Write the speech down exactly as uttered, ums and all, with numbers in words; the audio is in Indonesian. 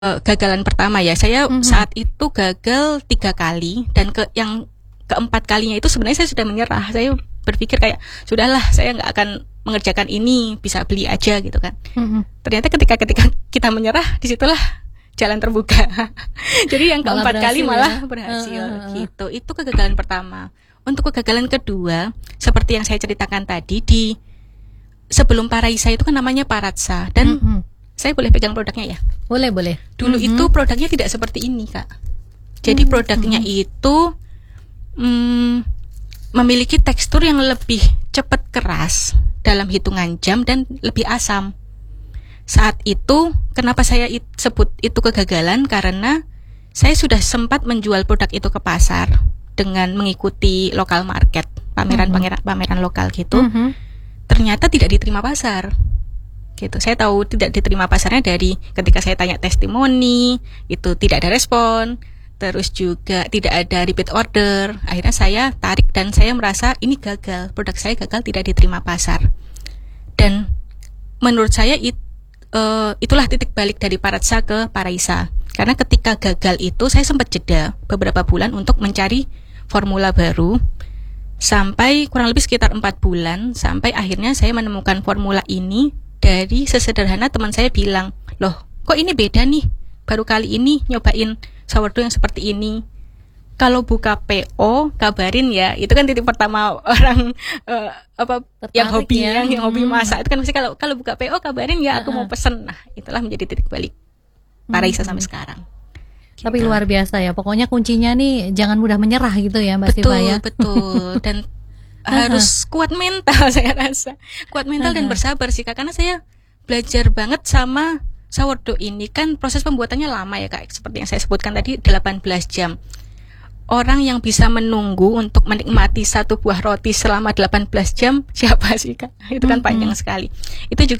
Gagalan pertama ya, saya Mhm. saat itu gagal tiga kali dan ke yang keempat kalinya itu sebenarnya saya sudah menyerah. Saya berpikir kayak sudahlah, saya nggak akan mengerjakan ini, bisa beli aja gitu kan. Mhm. Ternyata ketika ketika kita menyerah, disitulah jalan terbuka. Jadi yang Malah keempat kali berhasil malah ya? berhasil Heeh, heeh. gitu. Itu kegagalan pertama. Untuk kegagalan kedua, seperti yang saya ceritakan tadi, di sebelum Paraisa itu kan namanya Paratsa dan Mhm. saya boleh pegang produknya ya. Boleh, boleh. Dulu Mhm. itu produknya tidak seperti ini, Kak. Jadi Mhm. produknya itu mm, memiliki tekstur yang lebih cepat keras dalam hitungan jam dan lebih asam. Saat itu, kenapa saya it- sebut itu kegagalan? Karena saya sudah sempat menjual produk itu ke pasar dengan mengikuti lokal market, pameran-pameran pameran lokal gitu. Mhm. Ternyata tidak diterima pasar. Gitu. Saya tahu tidak diterima pasarnya dari ketika saya tanya testimoni, itu tidak ada respon, terus juga tidak ada repeat order. Akhirnya saya tarik dan saya merasa ini gagal, produk saya gagal, tidak diterima pasar. Dan menurut saya it, uh, itulah titik balik dari Paratsa ke Paraisa. Karena ketika gagal itu saya sempat jeda beberapa bulan untuk mencari formula baru. Sampai kurang lebih sekitar empat bulan, sampai akhirnya saya menemukan formula ini dari sesederhana teman saya bilang, loh kok ini beda nih, baru kali ini nyobain sourdough yang seperti ini. Kalau buka P O kabarin ya. Itu kan titik pertama orang uh, apa Tertarik yang hobi ya. yang, yang hobi Hmm. masak itu kan mesti kalau kalau buka P O kabarin ya, aku Uh-uh. mau pesen. Nah itulah menjadi titik balik Paraisa Hmm. sampai sekarang. Tapi Gitu. luar biasa ya. Pokoknya kuncinya nih jangan mudah menyerah gitu ya, Mbak Betul, Siva ya. betul. Dan harus kuat mental saya rasa. Kuat mental dan Uh-huh. bersabar sih Kak. Karena saya belajar banget sama sourdough ini. Kan proses pembuatannya lama ya Kak. Seperti yang saya sebutkan tadi, delapan belas jam. Orang yang bisa menunggu untuk menikmati satu buah roti selama delapan belas jam, siapa sih Kak? Itu kan panjang Mhm. sekali. Itu juga